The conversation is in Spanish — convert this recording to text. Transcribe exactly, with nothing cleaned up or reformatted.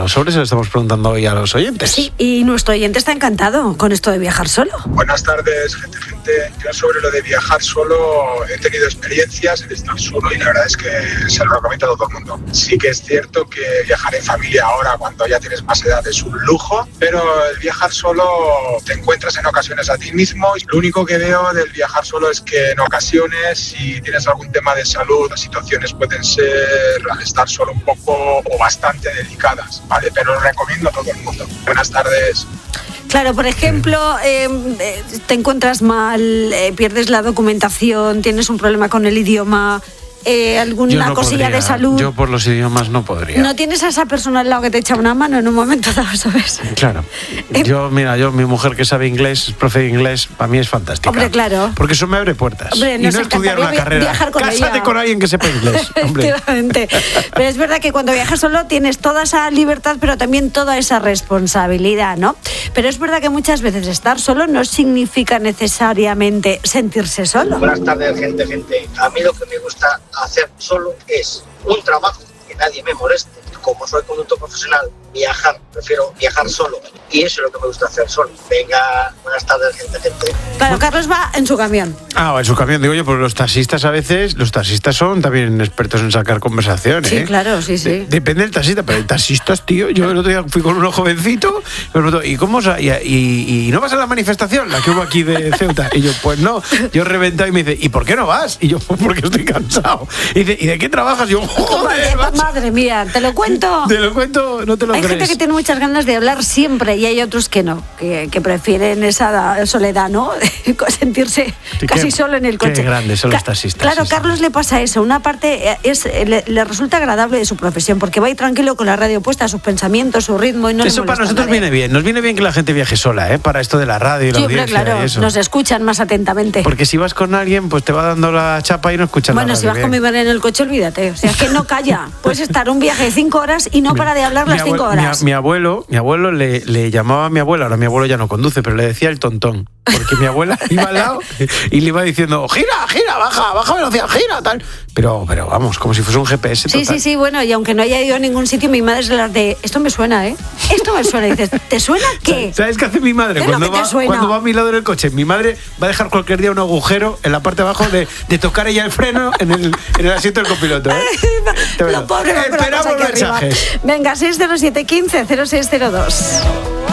Sobre eso le estamos preguntando hoy a los oyentes. Sí, y nuestro oyente está encantado con esto de viajar solo. Buenas tardes, gente, gente. Yo sobre lo de viajar solo he tenido experiencias en estar solo y la verdad es que se lo recomiendo a todo el mundo. Sí que es cierto que viajar en familia ahora, cuando ya tienes más edad, es un lujo, pero el viajar solo te encuentras en ocasiones a ti mismo. Lo único que veo del viajar solo es que en ocasiones, si tienes algún tema de salud, las situaciones pueden ser, al estar solo, un poco o bastante delicadas, ¿vale? Pero lo recomiendo a todo el mundo. Buenas tardes. Claro, por ejemplo, eh, te encuentras mal, eh, pierdes la documentación, tienes un problema con el idioma, eh, alguna no cosilla podría, de salud. Yo por los idiomas no podría. No tienes a esa persona al lado que te echa una mano en un momento dado, ¿sabes? Claro. Yo, mira, yo, mi mujer que sabe inglés, profe de inglés, para mí es fantástica. Hombre, claro. Porque eso me abre puertas. Hombre, y no estudiar una vi- carrera. viajar con Cásate ella. con alguien que sepa inglés. Hombre. Efectivamente. Pero es verdad que cuando viajas solo tienes toda esa libertad, pero también toda esa responsabilidad, ¿no? Pero es verdad que muchas veces estar solo no significa necesariamente sentirse solo. Buenas tardes, gente, gente. A mí lo que me gusta hacer solo es un trabajo, que nadie me moleste. Como soy conductor profesional, viajar, prefiero viajar solo. Y eso es lo que me gusta hacer solo. Venga, buenas tardes, gente, gente. Claro, Carlos va en su camión. Ah, en su camión, digo yo, pues los taxistas a veces, los taxistas son también expertos en sacar conversaciones. Sí, ¿eh? claro, sí, sí. De- depende del taxista, pero hay taxistas, tío. Yo el otro día fui con uno jovencito, me preguntó, ¿y cómo sa- y, y, y no vas a la manifestación, la que hubo aquí de Ceuta? Y yo, pues no. Yo reventado y me dice, ¿y por qué no vas? Y yo, pues porque estoy cansado. Y dice, ¿y de qué trabajas? Y yo, joder, Madre, macho. madre mía, te lo cuento. Te lo cuento, no te lo Hay crees. gente que tiene muchas ganas de hablar siempre y hay otros que no, que, que prefieren esa soledad, ¿no? Sentirse Sí, casi qué- solo en el qué coche. grandes son los Ca- taxistas, Claro, sí, sí. Carlos le pasa eso. Una parte eh, es le, le resulta agradable de su profesión porque va ahí tranquilo con la radio puesta, sus pensamientos, su ritmo y no le Eso para molesta a nosotros nadie. viene bien. Nos viene bien que la gente viaje sola, ¿eh? Para esto de la radio y la Sí, hombre, audiencia claro, y eso. nos escuchan más atentamente. Porque si vas con alguien, pues te va dando la chapa y no escuchas la Bueno, radio si vas bien. con mi madre en el coche, olvídate. O sea, es que no calla. Puedes estar un viaje de cinco horas y no para de hablar las Mi cinco abue- mi a- horas. Mi, abuelo, mi abuelo le, le llamaba a mi abuela, ahora mi abuelo ya no conduce, pero le decía el tontón. Porque mi abuela iba al lado y le iba diciendo, gira, gira, baja, baja velocidad, gira, tal. Pero, pero vamos, como si fuese un G P S Sí, total. sí, sí, bueno, y aunque no haya ido a ningún sitio, mi madre es de las de, esto me suena, ¿eh? Esto me suena. Y dices, ¿te suena qué? ¿Sabes qué hace mi madre? ¿Qué es lo Cuando que te va, suena? cuando va a mi lado en el coche, mi madre va a dejar cualquier día un agujero en la parte de abajo de, de tocar ella el freno en el, en el asiento del copiloto. ¿eh? Te verás. Lo pobre va con la Esperamos cosa aquí arriba. mensajes. Venga, seis cero siete, quince, cero seis cero dos.